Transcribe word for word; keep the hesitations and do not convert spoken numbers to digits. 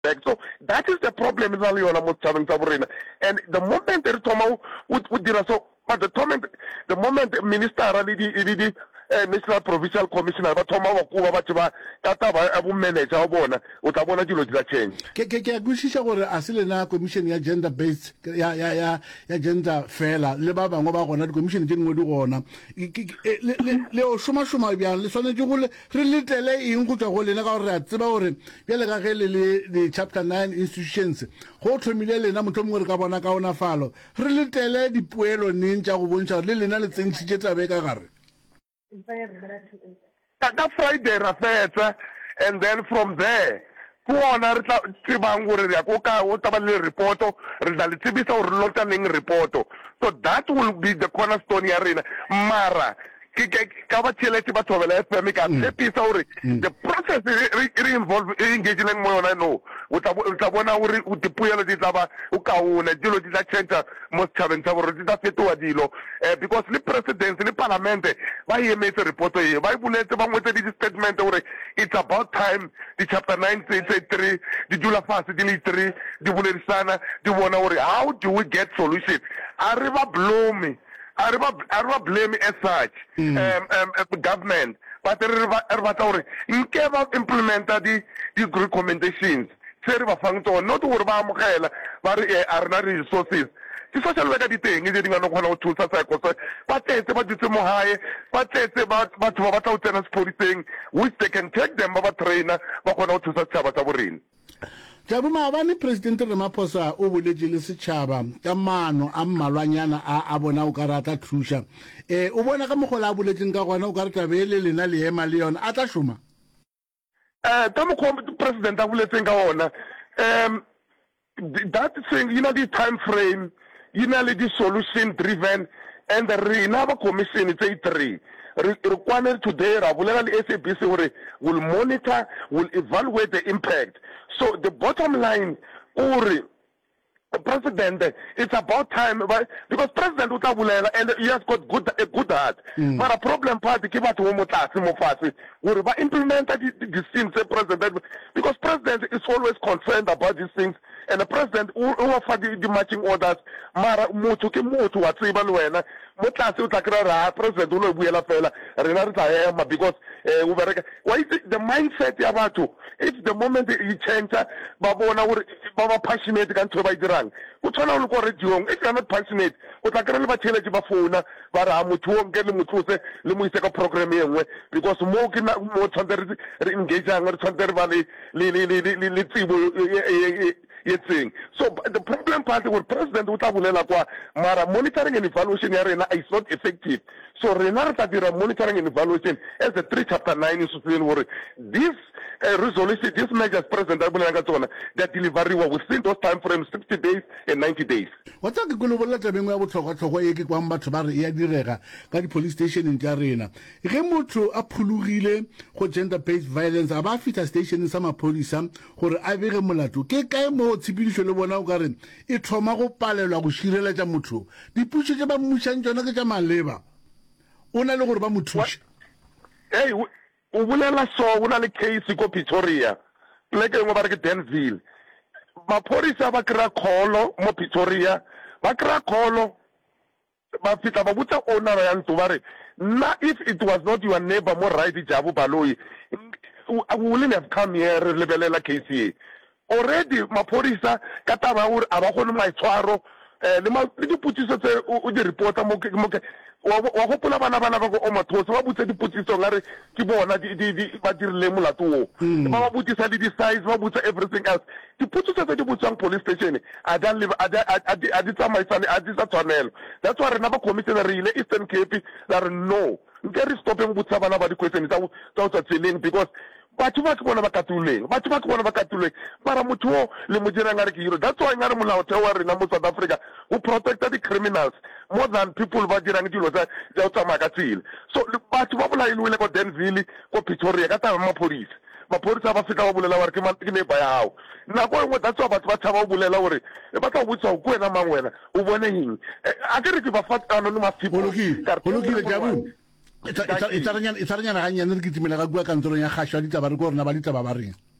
back. So that is the problem in Aliona Mutaving Taburina. And the moment they come would would do so, but the moment the moment Minister Alidi uh, National Provincial Commissioner ba thoma wa kuwa batho ba tata ba abu manager wa bona o tla bona dilo di tla change. Ke ke ke gushisha gore asile na commission ya gender based ya ya ya ya gender fair le ba bangwe ba gona di commission di ngwe di gona le le o shoma shoma bya le sone di gole re letele eng go tswa go lena ka gore a tseba gore bjale ka ge le le chapter nine institutions go thomile lena motho mongwe re ka bona ka ona falo re letele dipoelo neng tša go bontšha le lena le tsentšitše tabe ka gare. That Friday rafetsa, and then from there kuona re tla tsebang gore ya go ka o taba le report re tla le tsebisa gore lo tla neng report. So that will be the cornerstone ya rena mara ke ka ba tšhelete ba thobela F M ka tshepisa gore the process re involve engaging mo yona no o tla bona gore o dipoelo di tla ba o kaone dilo di tla change mo tšhabeng tsa gore di tla fetoa dilo because le president le parliament ba emetse report e ba ibuletse ba ngwetse di statement gore it's about time di chapter nine three di dula fase di le three di bulerisana di bona gore how do we get solution a re ba blomi I don't blame as such mm. um, um, uh, government, but I implement the the recommendations. Not over Bamukela, but are not resources. The social worker the thing is getting on one two cycles, but it's about the Mohai, but it's about but about tenants police which they can take them over trainer, but one out to Sabataburin. Jabuma ba ni President Ramaphosa o boletse le setšhaba ka maano a mmalwanyana a bona o karata thusha eh o bona ka mogola a boletseng ka gona o karata be le lena le ema le yona a tla shoma eh ka mo president a boletseng ka ona um that thing you know the time frame you know the solution driven and the renewable commission it's three required today Rabulela S A B C will monitor, will evaluate the impact. So the bottom line, Uri, President, it's about time because President Utabulela and he has got good a good heart. Mm. But a problem part give out to Mofasi will implement the things President because President is always concerned about these things and the President who offer the, the matching orders Mara Mutuki Mutu at Sibaluena Mutasi Utakara President Ulo Buela Fela Renata because why is the mindset about to it's the moment he changes Babona Baba passionate and to the utshwana o le gore diong if you are not passionate o tla kry le ba tšhelete ba founa ba re a motho o nke le mothuse le mo ise ka program e nngwe because mo ke mo tshwanetse re engageang re tshwanetse re ba le tsebo ye tseng. So the problem part with President o tla bolela kwa mara monitoring and evaluation ya rena is not effective. So rena re tla dira monitoring and evaluation as the three chapter nine is saying gore this uh, resolution this measures President a bolela ka tsona they delivery within those time frames sixty days and ninety days. Wa tsa ke go bolela tabeng ya botlhokwa tlhokwa e ke kwa batho ba re ya direga ka di police station in Tarena ge motho a phulugile go gender based violence a ba fita station sa mapolisa gore a bege molato ke kae mo tshipidišo le bona o ka re e thoma go palelwa go šireletša motho diputso tša ba mmušang tšona ke tša maleba o na le gore ba mo thushe. Hey o bolela so o na le case ko Pretoria pleke engwe ba re ke Danville mapolisa ba kra kholo mo Pretoria ba kra kholo ba fita ba butsa owner ya ntlo ba re na if it was not your neighbor mo right Jabu Baloyi I wouldn't have come here lebelela case e already mapolisa ka taba gore a ba gone maitshwaro eh le ma diputsiso tse o di reporta mo mo wa go pula bana bana ba go o mathoso ba butse diputsiso ngare ke bona di di ba dirile molato o ba ba butsisa le di size ba butsa everything else diputsiso tse di butsang police station a da live a a di tsamaisane a di sa tshwanelo that's why rena ba commissioner ile Eastern Cape that no nke re stop mo butsa bana ba di question tsa tsa tsa tseleng because batho ba ke bona ba katuleng batho ba ke bona ba katuleng bara motho le mo dira ngare ke hero that's why ngare molao theo wa rena mo South Africa who protect the criminals more than people ba dirang dilo tsa tsa tsamaya ka tsela so batho ba bola ile ko Danville ko Pretoria ka taba mapolisa mapolisa ba fika ba bolela gore ke ke ne ba yao nna go ngwe that's why batho ba tshaba go bolela gore e ba tla botsa go wena mang wena o bone eng a ke re ke ba fat anonymous people holokile Jabu Ita ita ita ranya ita ranya na hanya nri kitimela ka bua ka ntlo ya gasha ditaba re go rena ba ditaba ba reng